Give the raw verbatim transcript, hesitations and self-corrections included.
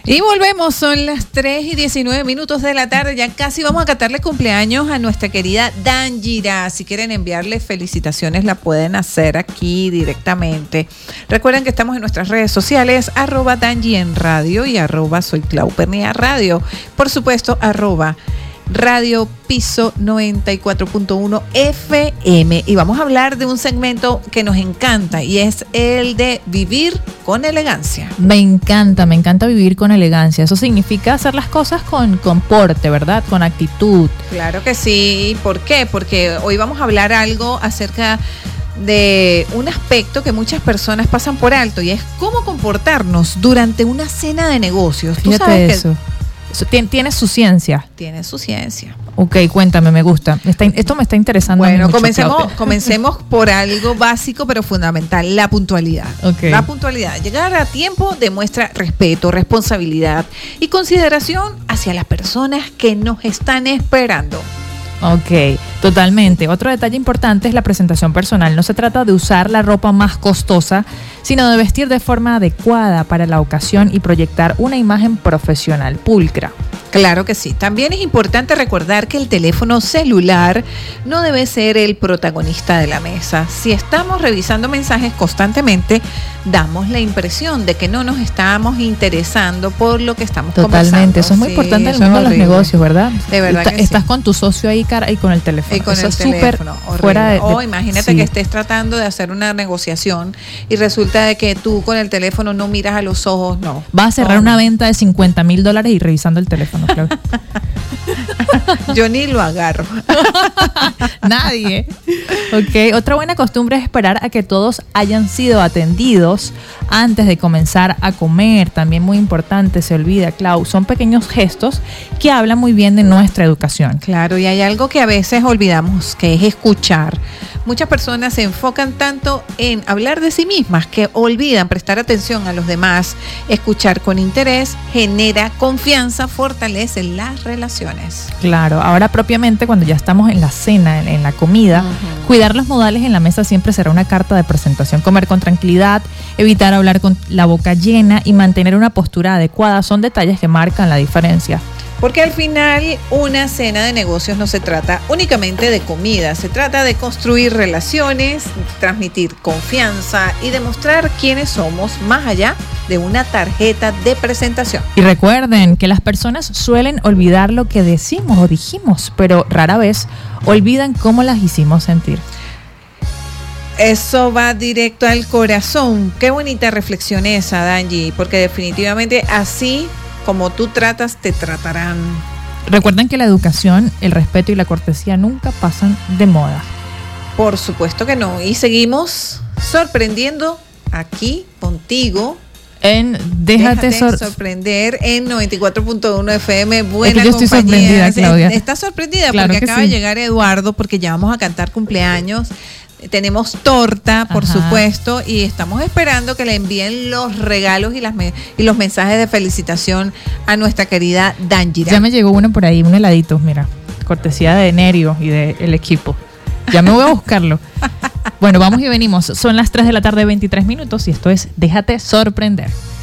Y volvemos, son las tres y diecinueve minutos de la tarde, ya casi vamos a cantarle cumpleaños a nuestra querida Dangira. Si quieren enviarle felicitaciones, la pueden hacer aquí directamente. Recuerden que estamos en nuestras redes sociales, arroba Dangi en radio y arroba soy Clau Pernia Radio. Por supuesto, arroba Radio Piso noventa y cuatro punto uno F M. Y vamos a hablar de un segmento que nos encanta y es el de vivir con elegancia. Me encanta, me encanta vivir con elegancia. Eso significa hacer las cosas con, con porte, ¿verdad? Con actitud. Claro que sí. ¿Por qué? Porque hoy vamos a hablar algo acerca de un aspecto que muchas personas pasan por alto y es cómo comportarnos durante una cena de negocios. ¿Tú Fíjate sabes eso. que Tien, tiene su ciencia. Tiene su ciencia. Ok, cuéntame, me gusta. Está, esto me está interesando. Bueno, mucho, comencemos, Claudia. comencemos por algo básico pero fundamental, la puntualidad. Okay. La puntualidad. Llegar a tiempo demuestra respeto, responsabilidad y consideración hacia las personas que nos están esperando. Ok, totalmente. Otro detalle importante es la presentación personal. No se trata de usar la ropa más costosa, sino de vestir de forma adecuada para la ocasión y proyectar una imagen profesional pulcra. Claro que sí. También es importante recordar que el teléfono celular no debe ser el protagonista de la mesa. Si estamos revisando mensajes constantemente, damos la impresión de que no nos estamos interesando por lo que estamos conversando. Totalmente. Eso es muy sí, importante en el mundo de los negocios, ¿verdad? De verdad Está, que Estás sí. con tu socio ahí, cara, y con el teléfono. Y con Eso el es súper teléfono, fuera de, de, o imagínate sí. que estés tratando de hacer una negociación y resulta de que tú con el teléfono no miras a los ojos, no. Vas a cerrar no. una venta de cincuenta mil dólares y revisando el teléfono, claro. Yo ni lo agarro. Nadie. Ok, otra buena costumbre es esperar a que todos hayan sido atendidos antes de comenzar a comer. También muy importante, se olvida, Clau, son pequeños gestos que hablan muy bien de nuestra educación. Claro, y hay algo que a veces olvidamos, que es escuchar. Muchas personas se enfocan tanto en hablar de sí mismas que olvidan prestar atención a los demás. Escuchar con interés genera confianza, fortalece las relaciones. Claro, ahora propiamente cuando ya estamos en la cena, en, en la comida, uh-huh. cuidar los modales en la mesa siempre será una carta de presentación. Comer con tranquilidad, evitar hablar con la boca llena y mantener una postura adecuada son detalles que marcan la diferencia. Porque al final una cena de negocios no se trata únicamente de comida, se trata de construir relaciones, transmitir confianza y demostrar quiénes somos más allá de una tarjeta de presentación. Y recuerden que las personas suelen olvidar lo que decimos o dijimos, pero rara vez olvidan cómo las hicimos sentir. Eso va directo al corazón. Qué bonita reflexión esa, Dangi, porque definitivamente así como tú tratas, te tratarán. Recuerden que la educación, el respeto y la cortesía nunca pasan de moda. Por supuesto que no. Y seguimos sorprendiendo aquí contigo. En Déjate, Déjate sor- sorprender en noventa y cuatro punto uno F M. Buena es que yo estoy compañía. sorprendida, Claudia. ¿Estás sorprendida? Claro porque que acaba sí. de llegar Eduardo, porque ya vamos a cantar cumpleaños. Tenemos torta, por Ajá. supuesto, y estamos esperando que le envíen los regalos y, las me- y los mensajes de felicitación a nuestra querida Dangira. Ya me llegó uno por ahí, un heladito, mira, cortesía de Nerio y del equipo. Ya me voy a buscarlo. Bueno, vamos y venimos. Son las tres de la tarde, veintitrés minutos, y esto es Déjate sorprender.